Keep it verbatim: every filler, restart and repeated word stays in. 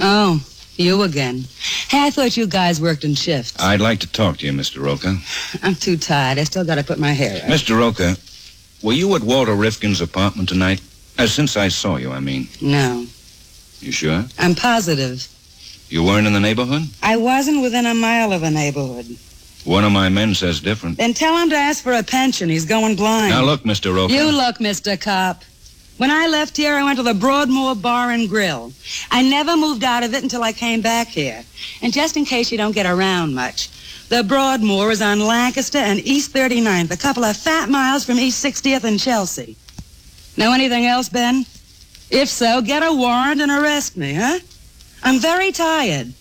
Oh, you again. Hey, I thought you guys worked in shifts. I'd like to talk to you, Mister Roca. I'm too tired. I still got to put my hair up. Mister Roca, were you at Walter Rifkin's apartment tonight? Uh, since I saw you, I mean. No. You sure? I'm positive. You weren't in the neighborhood? I wasn't within a mile of the neighborhood. One of my men says different. Then tell him to ask for a pension. He's going blind. Now look, Mister Roca. You look, Mister Cop. When I left here, I went to the Broadmoor Bar and Grill. I never moved out of it until I came back here. And just in case you don't get around much, the Broadmoor is on Lancaster and East thirty-ninth, a couple of fat miles from East sixtieth and Chelsea. Know anything else, Ben? If so, get a warrant and arrest me, huh? I'm very tired.